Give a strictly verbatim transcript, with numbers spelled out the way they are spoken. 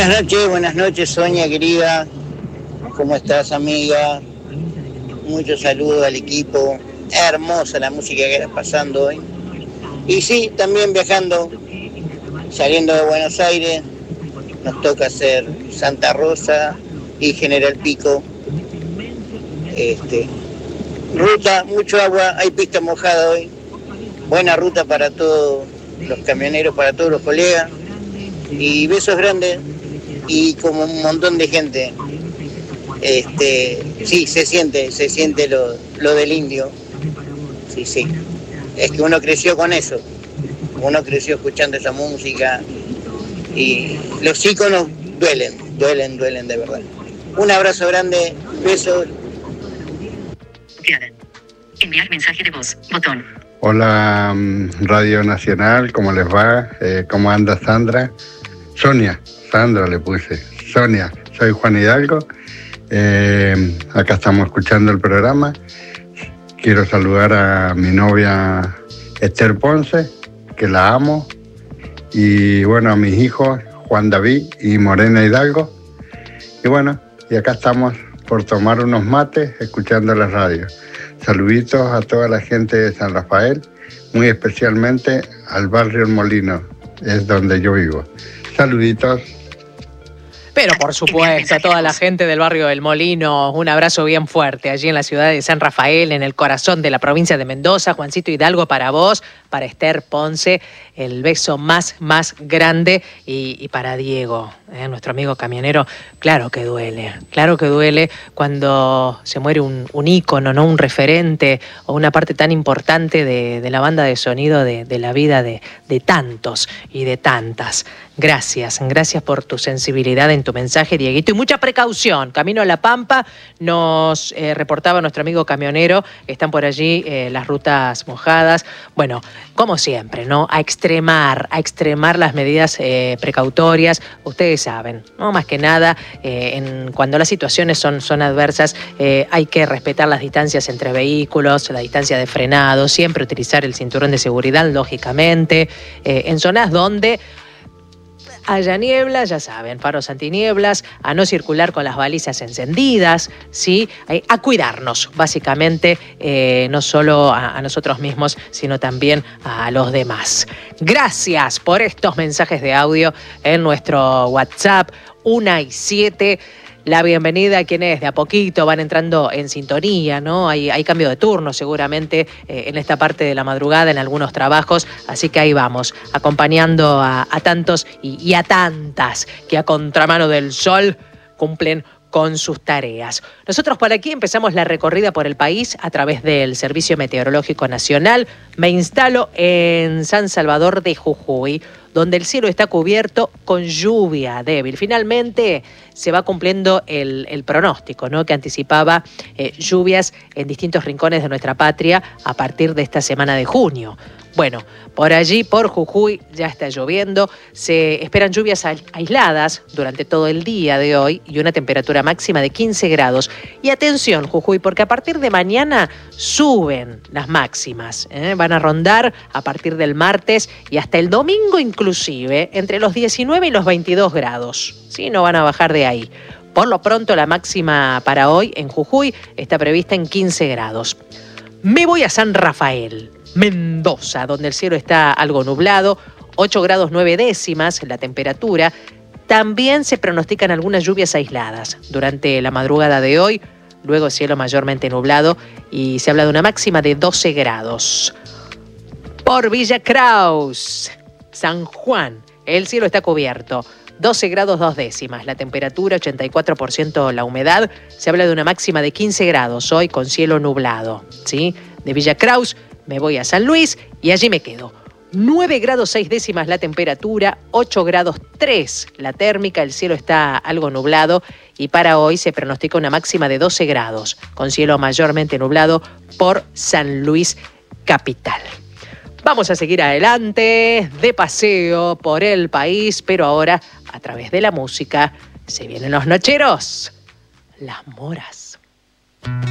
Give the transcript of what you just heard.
Buenas noches, buenas noches, Sonia querida. ¿Cómo estás, amiga? Muchos saludos al equipo. Hermosa la música que está pasando hoy. Y sí, también viajando, saliendo de Buenos Aires, nos toca hacer Santa Rosa y General Pico. Este, ruta, mucho agua, hay pista mojada hoy. Buena ruta para todos los camioneros, para todos los colegas. Y besos grandes y como un montón de gente. Este, sí, se siente, se siente lo, lo del indio. Sí, sí. Es que uno creció con eso. Uno creció escuchando esa música. Y los íconos duelen, duelen, duelen de verdad. Un abrazo grande, besos. Enviar mensaje de voz, botón. Hola, Radio Nacional, ¿cómo les va? Eh, ¿Cómo anda Sandra? Sonia, Sandra le puse. Sonia, soy Juan Hidalgo. Eh, acá estamos escuchando el programa. Quiero saludar a mi novia Esther Ponce, que la amo. Y bueno, a mis hijos Juan David y Morena Hidalgo. Y bueno, y acá estamos por tomar unos mates escuchando la radio. Saluditos a toda la gente de San Rafael, muy especialmente al barrio El Molino, es donde yo vivo. Saluditos. Pero por supuesto, a toda la gente del barrio El Molino, un abrazo bien fuerte allí en la ciudad de San Rafael, en el corazón de la provincia de Mendoza. Juancito Hidalgo, para vos, para Esther Ponce, el beso más, más grande. Y, y para Diego, eh, nuestro amigo camionero, claro que duele, claro que duele cuando se muere un, un ícono, ¿no? Un referente o una parte tan importante de, de la banda de sonido de, de la vida de, de tantos y de tantas. Gracias, gracias por tu sensibilidad en tu mensaje, Dieguito, y mucha precaución. Camino a La Pampa, nos eh, reportaba nuestro amigo camionero, están por allí eh, las rutas mojadas. Bueno, como siempre, ¿no? A extremar, a extremar las medidas eh, precautorias. Ustedes saben, ¿no? Más que nada, eh, en, cuando las situaciones son, son adversas, eh, hay que respetar las distancias entre vehículos, la distancia de frenado, siempre utilizar el cinturón de seguridad, lógicamente, eh, en zonas donde haya niebla, ya saben, faros antinieblas, a no circular con las balizas encendidas, ¿sí? A cuidarnos, básicamente, eh, no solo a, a nosotros mismos, sino también a los demás. Gracias por estos mensajes de audio en nuestro WhatsApp, una y siete. La bienvenida a quienes de a poquito van entrando en sintonía, ¿no? Hay, hay cambio de turno seguramente eh, en esta parte de la madrugada, en algunos trabajos, así que ahí vamos, acompañando a, a tantos y, y a tantas que a contramano del sol cumplen con sus tareas. Nosotros por aquí empezamos la recorrida por el país a través del Servicio Meteorológico Nacional. Me instalo en San Salvador de Jujuy, donde el cielo está cubierto con lluvia débil. Finalmente se va cumpliendo el, el pronóstico, ¿no? Que anticipaba eh, lluvias en distintos rincones de nuestra patria a partir de esta semana de junio. Bueno, por allí, por Jujuy, ya está lloviendo. Se esperan lluvias aisladas durante todo el día de hoy y una temperatura máxima de quince grados. Y atención, Jujuy, porque a partir de mañana suben las máximas. ¿eh? Van a rondar a partir del martes y hasta el domingo inclusive entre los diecinueve y los veintidós grados. ¿Sí? No van a bajar de ahí. Por lo pronto, la máxima para hoy en Jujuy está prevista en quince grados. Me voy a San Rafael, Mendoza, donde el cielo está algo nublado, ocho grados nueve décimas la temperatura. También se pronostican algunas lluvias aisladas durante la madrugada de hoy, luego cielo mayormente nublado y se habla de una máxima de doce grados. Por Villa Kraus, San Juan, el cielo está cubierto, doce grados dos décimas la temperatura, ochenta y cuatro por ciento la humedad, se habla de una máxima de quince grados hoy con cielo nublado, ¿sí? De Villa Kraus me voy a San Luis y allí me quedo. nueve grados seis décimas la temperatura, ocho grados tres la térmica, el cielo está algo nublado y para hoy se pronostica una máxima de doce grados, con cielo mayormente nublado por San Luis capital. Vamos a seguir adelante, de paseo por el país, pero ahora, a través de la música, se vienen los nocheros, las moras.